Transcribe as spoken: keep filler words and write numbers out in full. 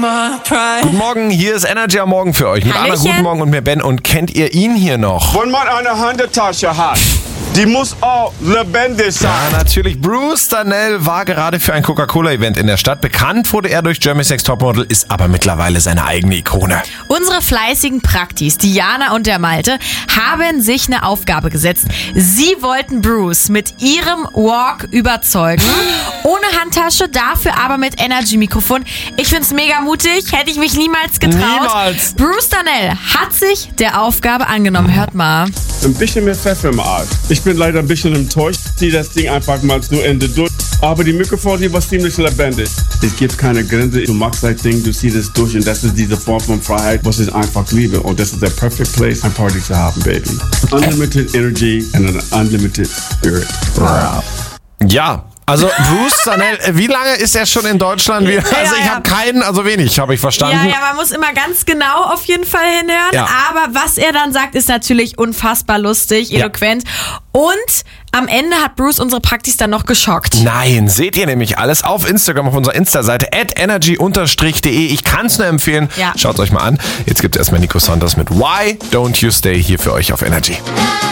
Guten Morgen, hier ist Energy am Morgen für euch. Mit Anna, guten Morgen und mir Ben. Und kennt ihr ihn hier noch? Wenn man eine Handtasche hat, die muss auch lebendig sein. Ja, natürlich. Bruce Darnell war gerade für ein Coca-Cola-Event in der Stadt. Bekannt wurde er durch Germany's Next Topmodel, ist aber mittlerweile seine eigene Ikone. Unsere fleißigen Praktis, Diana und der Malte, haben sich eine Aufgabe gesetzt. Sie wollten Bruce mit ihrem Walk überzeugen. Ohne Handtasche, dafür aber mit Energy-Mikrofon. Ich find's mega mutig, hätte ich mich niemals getraut. Niemals. Bruce Darnell hat sich der Aufgabe angenommen. Hört mal. Ein bisschen mehr Pfeffer im Arsch. Ich bin leider ein bisschen enttäuscht. Zieh das Ding einfach mal zu Ende durch. Aber die Mikrofon, die war ziemlich lebendig. Es gibt keine Grenze. Du magst das Ding, du ziehst es durch. Und das ist diese Form von Freiheit, was ich einfach liebe. Und das ist der perfect place, ein Party zu haben, baby. Unlimited energy and an unlimited spirit. Ja. Also Bruce Darnell, wie lange ist er schon in Deutschland? Wie, also ja, ich ja. habe keinen, also wenig, habe ich verstanden. Ja, ja, man muss immer ganz genau auf jeden Fall hinhören. Ja. Aber was er dann sagt, ist natürlich unfassbar lustig, eloquent. Ja. Und am Ende hat Bruce unsere Praktis dann noch geschockt. Nein, seht ihr nämlich alles auf Instagram, auf unserer Insta-Seite at energy de. Ich kann es nur empfehlen. Ja. Schaut euch mal an. Jetzt gibt es erstmal Nico Saunders mit Why Don't You Stay hier für euch auf Energy.